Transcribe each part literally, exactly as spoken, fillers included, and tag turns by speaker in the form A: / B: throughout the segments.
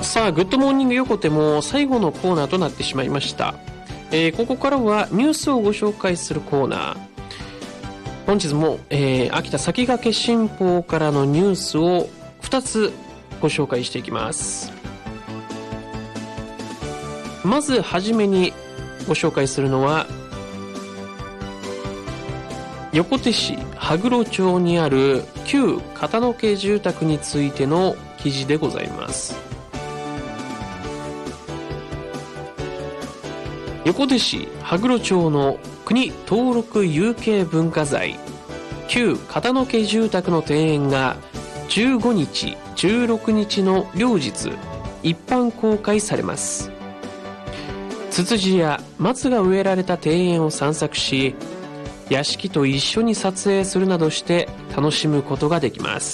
A: さあ、グッドモーニング横手も最後のコーナーとなってしまいました。えー、ここからはニュースをご紹介するコーナー。本日も、えー、秋田先駆け新報からのニュースをふたつご紹介していきます。まずはじめにご紹介するのは、横手市羽黒町にある旧片野家住宅についての記事でございます。横手市羽黒町の国登録有形文化財旧片野家住宅の庭園がじゅうごにち、じゅうろくにちの両日一般公開されます。ツツジや松が植えられた庭園を散策し、屋敷と一緒に撮影するなどして楽しむことができます。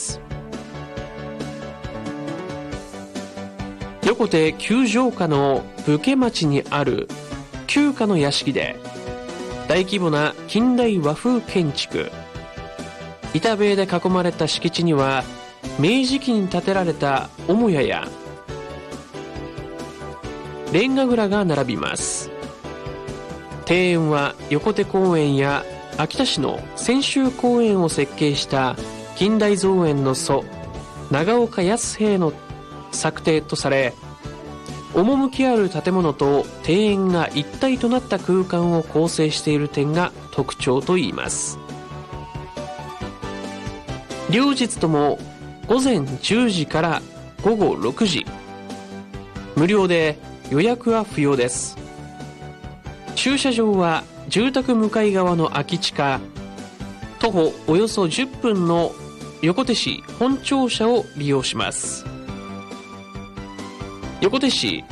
A: 横手旧城下の武家町にある旧家の屋敷で、大規模な近代和風建築、板塀で囲まれた敷地には明治期に建てられた母屋やレンガ蔵が並びます。庭園は横手公園や秋田市の千秋公園を設計した近代造園の祖長岡康平の策定とされ、趣ある建物と庭園が一体となった空間を構成している点が特徴といいます。両日ともごぜんじゅうじからごごろくじ、無料で予約は不要です。駐車場は住宅向かい側の空き地か徒歩およそじゅっぷんの横手市本庁舎を利用します。横手市